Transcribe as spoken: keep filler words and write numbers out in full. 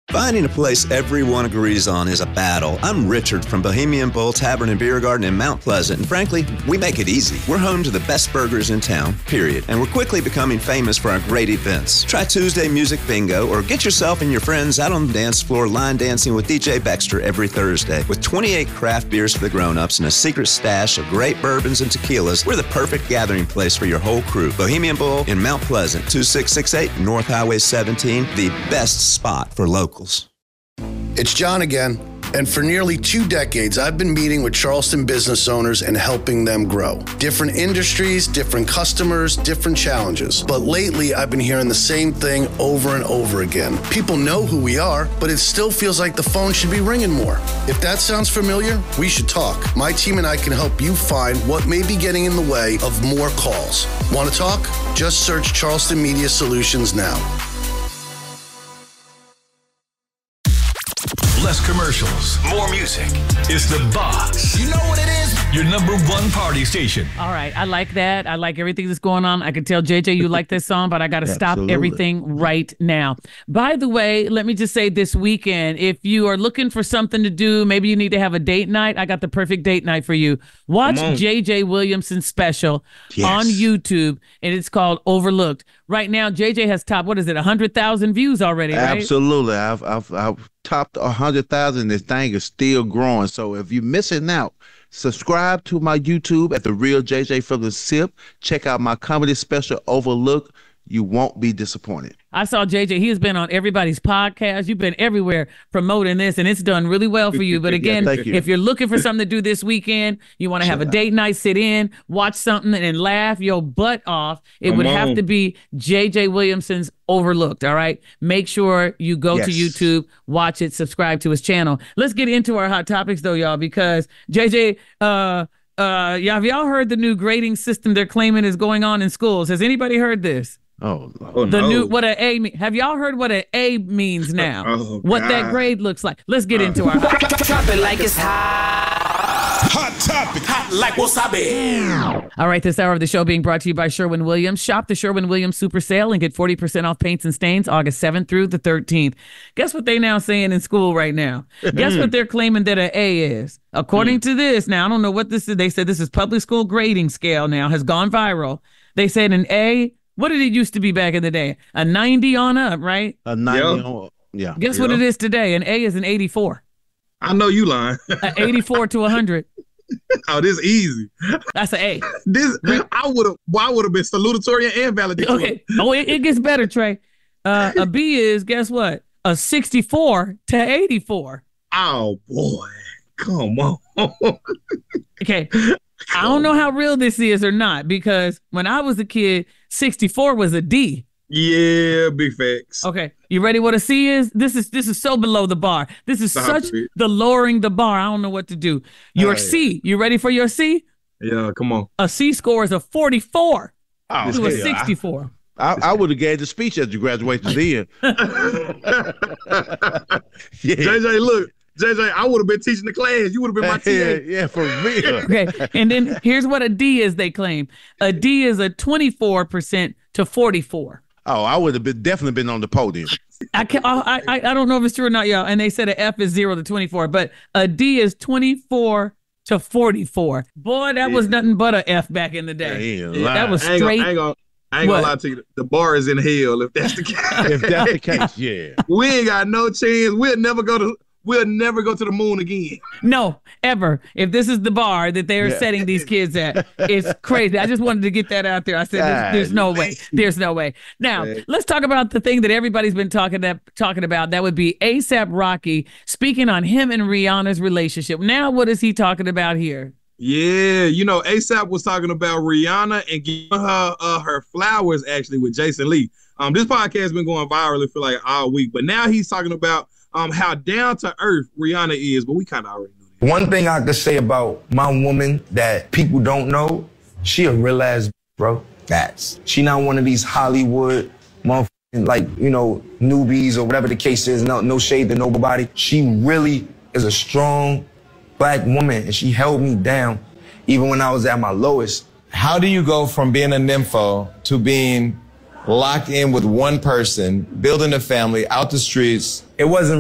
Finding a place everyone agrees on is a battle. I'm Richard from Bohemian Bull Tavern and Beer Garden in Mount Pleasant, and frankly, we make it easy. We're home to the best burgers in town, period. And we're quickly becoming famous for our great events. Try Tuesday Music Bingo, or get yourself and your friends out on the dance floor line dancing with D J Baxter every Thursday. With twenty-eight craft beers for the grown-ups and a secret stash of great bourbons and tequilas, we're the perfect gathering place for your whole crew. Bohemian Bull in Mount Pleasant, two six six eight North Highway seventeen, the best spot for locals. It's John again, and for nearly two decades, I've been meeting with Charleston business owners and helping them grow. Different industries, different customers, different challenges. But lately, I've been hearing the same thing over and over again. People know who we are, but it still feels like the phone should be ringing more. If that sounds familiar, we should talk. My team and I can help you find what may be getting in the way of more calls. Want to talk? Just search Charleston Media Solutions now. Less commercials, more music. It's The Box. You know what it is? Your number one party station. All right. I like that. I like everything that's going on. I can tell, J J, you like this song, but I got to stop everything right now. By the way, let me just say this weekend, if you are looking for something to do, maybe you need to have a date night, I got the perfect date night for you. Watch J J Williamson's special yes. on YouTube, and it's called Overlooked. Right now, J J has topped, what is it, one hundred thousand views already, right? Absolutely. I've, I've, I've topped one hundred thousand. This thing is still growing. So if you're missing out, subscribe to my YouTube at The Real J J from the Sip. Check out my comedy special, Overlook. You won't be disappointed. I saw J J. He has been on everybody's podcast. You've been everywhere promoting this, and it's done really well for you. But again, yeah, you. if you're looking for something to do this weekend, you want to have a date night, sit in, watch something, and laugh your butt off, it Come would on. have to be J J Williamson's Overlooked, all right? Make sure you go yes. to YouTube, watch it, subscribe to his channel. Let's get into our hot topics, though, y'all, because J J, uh, uh, yeah, have y'all heard the new grading system they're claiming is going on in schools? Has anybody heard this? Oh, oh the no. new what an A mean. Have y'all heard what an A means now? oh, what God. that grade looks like? Let's get uh. into our hot Drop it like it's hot. Hot topic. Hot like wasabi. All right, this hour of the show being brought to you by Sherwin-Williams. Shop the Sherwin-Williams Super Sale and get forty percent off paints and stains August seventh through the thirteenth. Guess what they now saying in school right now? Guess what they're claiming that an A is? According to this, now I don't know what this is. They said this is public school grading scale now, has gone viral. They said an A. What did it used to be back in the day? A ninety on up, right? A ninety yep. on yeah. Guess yep. what it is today? An A is an eighty-four. I know you lying. An eighty-four to one hundred. Oh, this is easy. That's an A. This I would have. Well, I would have been salutatory and valedictorian. Okay. Oh, it, it gets better, Trey. Uh, a B is, guess what? A sixty-four to eighty-four. Oh boy, come on. Okay. I don't know how real this is or not, because when I was a kid, sixty-four was a D. Yeah, big facts. Okay, you ready what a C is? This is this is so below the bar. This is Stop such it. the lowering the bar. I don't know what to do. Your oh, C, yeah. you ready for your C? Yeah, come on. A C score is a forty-four. Oh, this was sixty-four. I, I would have gave the speech at your graduation then. yeah. J J, look. J J, I would have been teaching the class. You would have been my T A. Yeah, yeah, for real. Okay, and then here's what a D is, they claim. A D is a twenty-four percent to forty-four. Oh, I would have been definitely been on the podium. I can't. I, I I don't know if it's true or not, y'all. And they said an F is zero to twenty-four, but a D is twenty-four to forty-four. Boy, that yeah. was nothing but a F back in the day. Yeah, yeah, that was I straight. I ain't gonna, I ain't gonna lie to you. The bar is in hell if that's the case. If that's the case, yeah. We ain't got no chance. We'll never go to. We'll never go to the moon again. No, ever. If this is the bar that they're yeah. setting these kids at, it's crazy. I just wanted to get that out there. I said, there's, there's no way. There's no way. Now, right. let's talk about the thing that everybody's been talking that, talking about. That would be ASAP Rocky speaking on him and Rihanna's relationship. Now, what is he talking about here? Yeah, you know, ASAP was talking about Rihanna and giving her uh, her flowers, actually, with Jason Lee. Um, this podcast has been going viral for like all week, but now he's talking about Um, how down to earth Rihanna is, but we kind of already knew that. One thing I could say about my woman that people don't know, she a real ass bro. That's she not one of these Hollywood motherfucking like you know newbies or whatever the case is. No, no shade to nobody. She really is a strong black woman, and she held me down even when I was at my lowest. How do you go from being a nympho to being locked in with one person, building a family, out the streets? It wasn't